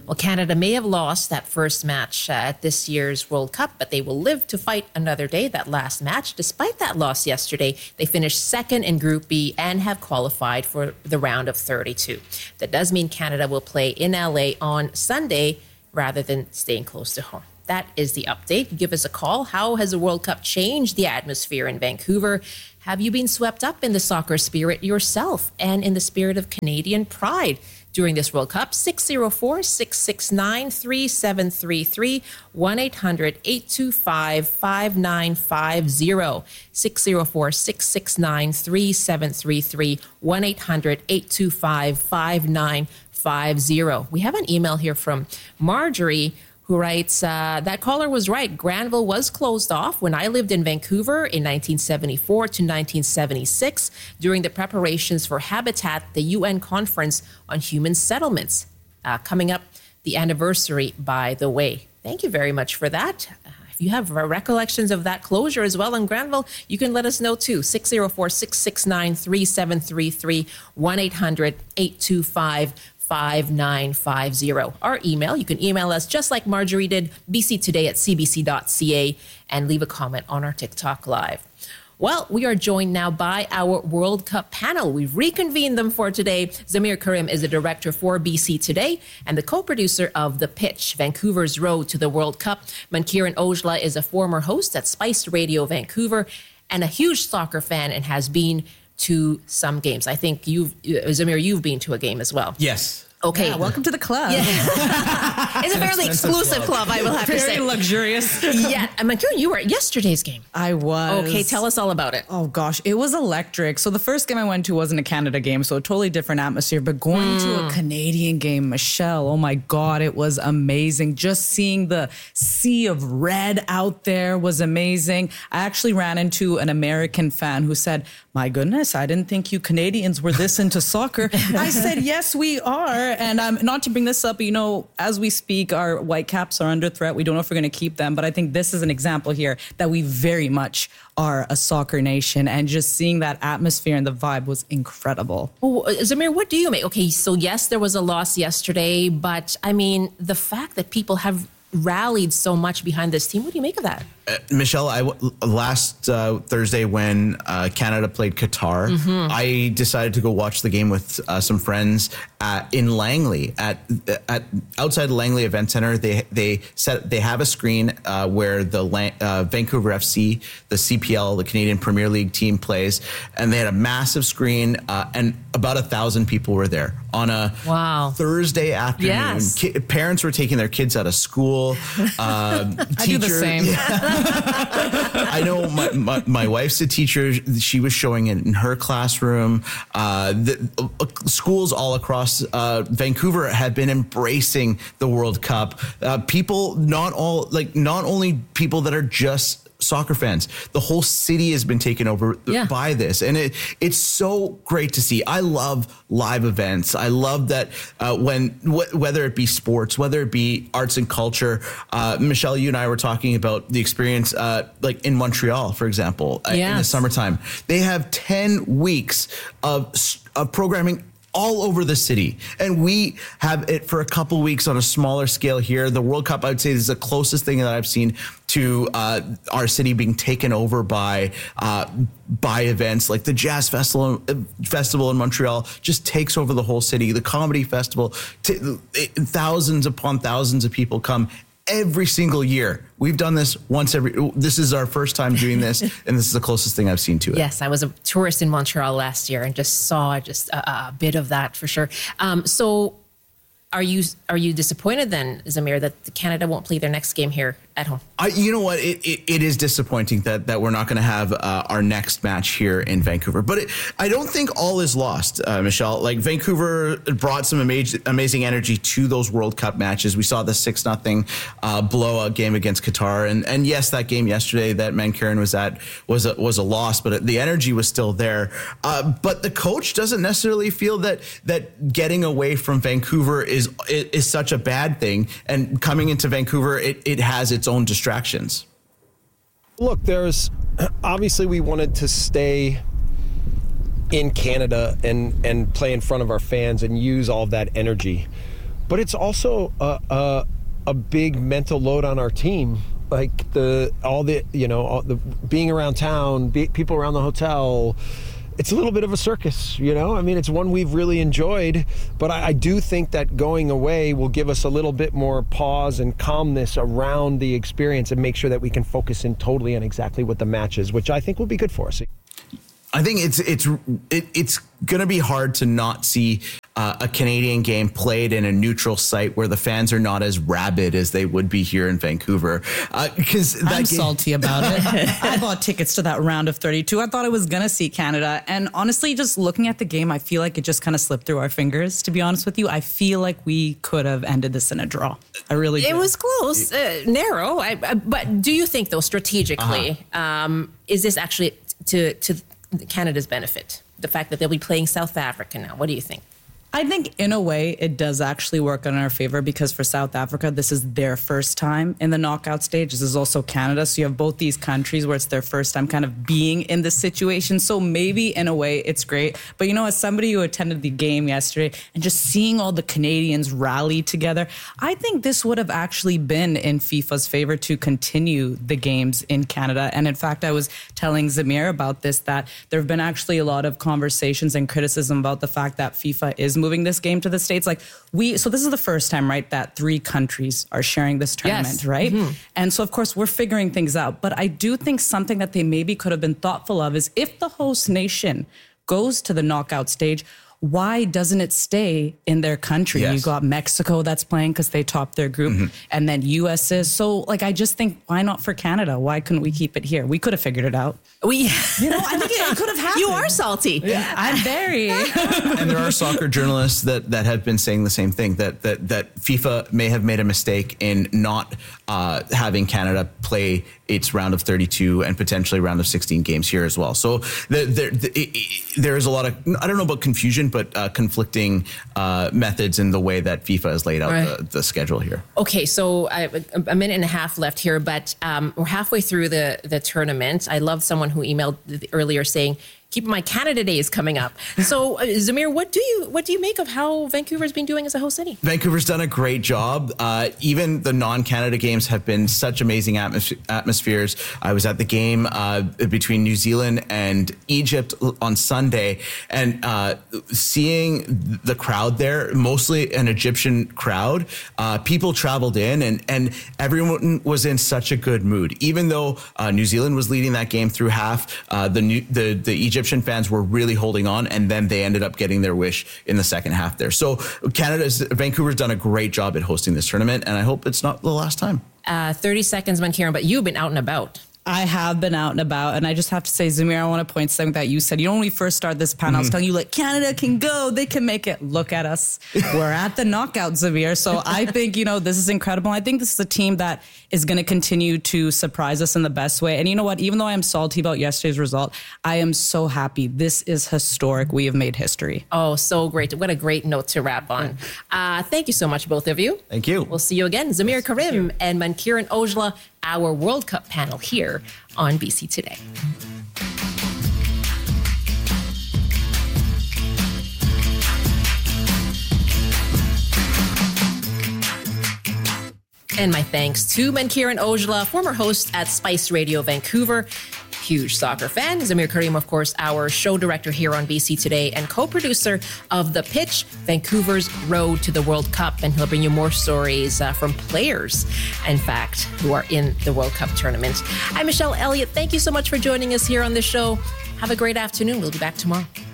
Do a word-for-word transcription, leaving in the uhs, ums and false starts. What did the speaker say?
Well, Canada may have lost that first match uh, at this year's World Cup, but they will live to fight another day, that last match. Despite that loss yesterday, they finished second in Group B and have qualified for the round of thirty-two. That does mean Canada will play in L A on Sunday rather than staying close to home. That is the update. Give us a call. How has the World Cup changed the atmosphere in Vancouver? Have you been swept up in the soccer spirit yourself and in the spirit of Canadian pride during this World Cup? six oh four, six six nine, three seven three three, one eight hundred, eight two five, five nine five zero. six oh four, six six nine, three seven three three, one eight hundred, eight two five, five nine five zero. We have an email here from Marjorie, who writes, uh, that caller was right. Granville was closed off when I lived in Vancouver in nineteen seventy-four to nineteen seventy-six during the preparations for Habitat, the U N Conference on Human Settlements. Uh, coming up, the anniversary, by the way. Thank you very much for that. Uh, if you have recollections of that closure as well in Granville, you can let us know too. six oh four, six six nine, three seven three three, one eight hundred, eight two five, five nine five zero. Our email, you can email us just like Marjorie did, b c today at c b c dot c a, and leave a comment on our TikTok Live. Well, we are joined now by our World Cup panel. We've reconvened them for today. Zamir Karim is the director for B C Today and the co-producer of The Pitch, Vancouver's Road to the World Cup. Mankiran Ojla is a former host at Spice Radio Vancouver and a huge soccer fan and has been to some games. I think you've, Zamir, you've been to a game as well. Yes. Okay. Yeah, welcome to the club. Yeah. It's a fairly exclusive club, I will have Very to say. Very luxurious. Yeah. And Mankiran, you were at yesterday's game. I was. Okay, tell us all about it. Oh, gosh. It was electric. So the first game I went to wasn't a Canada game, so a totally different atmosphere. But going mm. to a Canadian game, Michelle, oh, my God, it was amazing. Just seeing the sea of red out there was amazing. I actually ran into an American fan who said, my goodness, I didn't think you Canadians were this into soccer. I said, yes, we are. And um, not to bring this up, you know, as we speak, our Whitecaps are under threat. We don't know if we're going to keep them. But I think this is an example here that we very much are a soccer nation. And just seeing that atmosphere and the vibe was incredible. Well, Zamir, what do you make? Okay, so yes, there was a loss yesterday. But I mean, the fact that people have rallied so much behind this team, what do you make of that? Uh, Michelle, I w- last uh, Thursday when uh, Canada played Qatar, mm-hmm. I decided to go watch the game with uh, some friends at, in Langley at at outside Langley Event Center. They they set they have a screen uh, where the uh, Vancouver F C, the C P L, the Canadian Premier League team plays, and they had a massive screen uh, and about a thousand people were there on a wow. Thursday afternoon. Yes. Ki- parents were taking their kids out of school. Uh, I do the same. Yeah. I know my, my, my wife's a teacher. She was showing it in her classroom. Uh, the, uh, schools all across uh, Vancouver had been embracing the World Cup. Uh, people, not all, like not only people that are just soccer fans, the whole city has been taken over yeah. by this, and it it's so great to see. I love live events. I love that uh, when wh- whether it be sports, whether it be arts and culture. Uh, Michelle, you and I were talking about the experience, uh, like in Montreal, for example, uh, yes. in the summertime. They have ten weeks of of programming all over the city. And we have it for a couple weeks on a smaller scale here. The World Cup, I would say, is the closest thing that I've seen to uh, our city being taken over by uh, by events like the Jazz Festival Festival in Montreal just takes over the whole city. The Comedy Festival, t- thousands upon thousands of people come every single year. We've done this once every, this is our first time doing this, and this is the closest thing I've seen to it. Yes, I was a tourist in Montreal last year and just saw just a, a bit of that for sure. Um, so are you are you disappointed then, Zamir, that Canada won't play their next game here at home? I, you know what? It, it, it is disappointing that, that we're not going to have uh, our next match here in Vancouver. But it, I don't think all is lost, uh, Michelle. Like, Vancouver brought some amazing, amazing energy to those World Cup matches. We saw the six nothing uh, blowout game against Qatar. And, and yes, that game yesterday that Mankiran was at was a, was a loss, but the energy was still there. Uh, but the coach doesn't necessarily feel that that getting away from Vancouver is is, is such a bad thing. And coming into Vancouver, it, it has its own distractions. Look, there's obviously we wanted to stay in Canada and, and play in front of our fans and use all of that energy. but it's also a, a, a big mental load on our team. Like the all the you know all the being around town, be, people around the hotel. It's a little bit of a circus, you know? I mean, it's one we've really enjoyed, but I, I do think that going away will give us a little bit more pause and calmness around the experience and make sure that we can focus in totally on exactly what the match is, which I think will be good for us. I think it's it's it, it's going to be hard to not see uh, a Canadian game played in a neutral site where the fans are not as rabid as they would be here in Vancouver. Because uh, I'm game- salty about it. I bought tickets to that round of thirty-two. I thought I was going to see Canada. And honestly, just looking at the game, I feel like it just kind of slipped through our fingers, to be honest with you. I feel like we could have ended this in a draw. I really It do. was close, uh, narrow. I, I, but do you think, though, strategically, uh-huh. um, is this actually to to Canada's benefit? The fact that they'll be playing South Africa now. What do you think? I think in a way it does actually work in our favor because for South Africa, this is their first time in the knockout stage. This is also Canada. So you have both these countries where it's their first time kind of being in this situation. So maybe in a way it's great. But, you know, as somebody who attended the game yesterday and just seeing all the Canadians rally together, I think this would have actually been in FIFA's favor to continue the games in Canada. And in fact, I was telling Zamir about this, that there have been actually a lot of conversations and criticism about the fact that FIFA is moving this game to the States. Like we, so this is the first time, right, that three countries are sharing this tournament, yes. right? Mm-hmm. And so, of course, we're figuring things out. But I do think something that they maybe could have been thoughtful of is if the host nation goes to the knockout stage, why doesn't it stay in their country? Yes. You got Mexico that's playing because they topped their group, mm-hmm. and then U S is. So, like, I just think, why not for Canada? Why couldn't we keep it here? We could have figured it out. We, you know, I think it, it could have happened. You are salty. Yeah, I'm very. And there are soccer journalists that, that have been saying the same thing, that that that FIFA may have made a mistake in not uh, having Canada play its round of thirty-two and potentially round of sixteen games here as well. So the, the, the, it, it, there is a lot of, I don't know about confusion, but uh, conflicting uh, methods in the way that FIFA has laid out right. the, the schedule here. Okay, so I, a minute and a half left here, but um, we're halfway through the, the tournament. I love someone who emailed earlier saying, keep my Canada days coming up. So, uh, Zamir, what do you what do you make of how Vancouver's been doing as a host city? Vancouver's done a great job. Uh, even the non-Canada games have been such amazing atmos- atmospheres. I was at the game uh, between New Zealand and Egypt on Sunday, and uh, seeing the crowd there, mostly an Egyptian crowd, uh, people traveled in, and, and everyone was in such a good mood. Even though uh, New Zealand was leading that game through half, uh, the, new, the the Egypt Egyptian fans were really holding on, and then they ended up getting their wish in the second half there. So Canada's, Vancouver's done a great job at hosting this tournament, and I hope it's not the last time. Uh, thirty seconds, Mankiran, but you've been out and about. I have been out and about, and I just have to say, Zamir, I want to point something that you said. You know, when we first started this panel, mm-hmm. I was telling you, like, Canada can go, they can make it. Look at us. We're at the knockout, Zamir. So I think, you know, this is incredible. I think this is a team that is going to continue to surprise us in the best way. And you know what? Even though I am salty about yesterday's result, I am so happy. This is historic. We have made history. Oh, so great. What a great note to wrap on. Uh, thank you so much, both of you. Thank you. We'll see you again. Zamir Karim and Mankiran Ojla, our World Cup panel here on B C Today. And my thanks to Mankiran Ojla, former host at Spice Radio Vancouver, huge soccer fan. Zamir Karim, of course, our show director here on B C Today and co-producer of The Pitch, Vancouver's Road to the World Cup. And he'll bring you more stories uh, from players, in fact, who are in the World Cup tournament. I'm Michelle Elliott. Thank you so much for joining us here on the show. Have a great afternoon. We'll be back tomorrow.